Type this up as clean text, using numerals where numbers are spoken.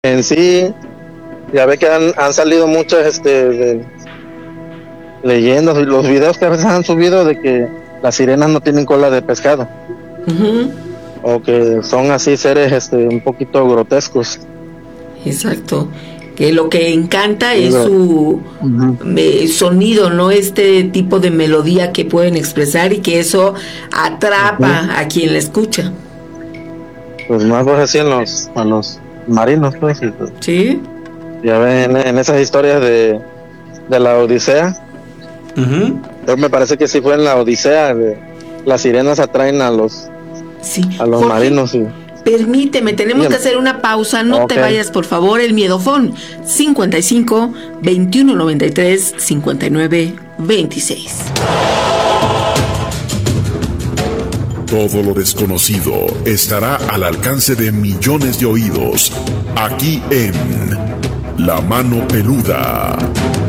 En sí, ya ve que han salido muchas leyendas y los videos que a veces han subido de que las sirenas no tienen cola de pescado. Uh-huh. O que son así seres un poquito grotescos. Exacto. Que lo que encanta Sí, es su uh-huh. sonido, ¿no? Este tipo de melodía que pueden expresar y que eso atrapa Uh-huh. a quien la escucha. Pues más pues así a los marinos, pues. Pues, ¿Sí? ya ven en esas historias de la Odisea. Uh-huh. Yo me parece que sí fue en la Odisea. Las sirenas atraen Sí. a los Jorge, marinos. Y, permíteme, tenemos que hacer una pausa. No te vayas, por favor. El miedofón 55 21 93 59 26. Todo lo desconocido estará al alcance de millones de oídos, aquí en La Mano Peluda.